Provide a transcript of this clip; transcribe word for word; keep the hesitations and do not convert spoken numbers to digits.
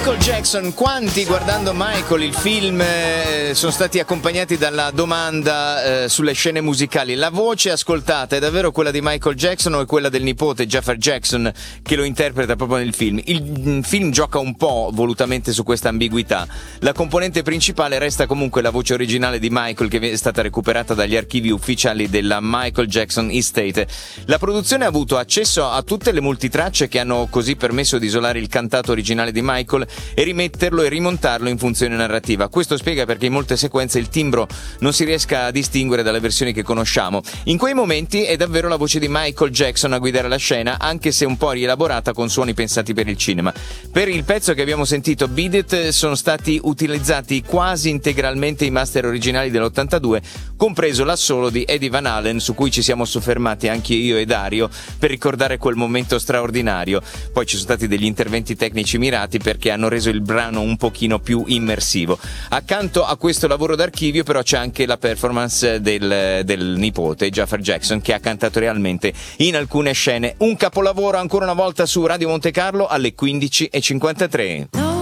Michael Jackson, quanti guardando Michael il film eh, sono stati accompagnati dalla domanda eh, sulle scene musicali: la voce ascoltata è davvero quella di Michael Jackson o è quella del nipote Jafar Jackson che lo interpreta proprio nel film? Il film gioca un po' volutamente su questa ambiguità. La componente principale resta comunque la voce originale di Michael, che è stata recuperata dagli archivi ufficiali della Michael Jackson Estate. La produzione ha avuto accesso a tutte le multitracce che hanno così permesso di isolare il cantato originale di Michael e rimetterlo e rimontarlo in funzione narrativa. Questo spiega perché in molte sequenze il timbro non si riesca a distinguere dalle versioni che conosciamo. In quei momenti è davvero la voce di Michael Jackson a guidare la scena, anche se un po' rielaborata con suoni pensati per il cinema. Per il pezzo che abbiamo sentito, Beat It, sono stati utilizzati quasi integralmente i master originali dell'ottantadue, compreso l'assolo di Eddie Van Halen, su cui ci siamo soffermati anche io e Dario per ricordare quel momento straordinario. Poi ci sono stati degli interventi tecnici mirati perché hanno reso il brano un pochino più immersivo. Accanto a questo lavoro d'archivio però c'è anche la performance del, del nipote Jafar Jackson, che ha cantato realmente in alcune scene. Un capolavoro ancora una volta su Radio Monte Carlo alle quindici e cinquantatré.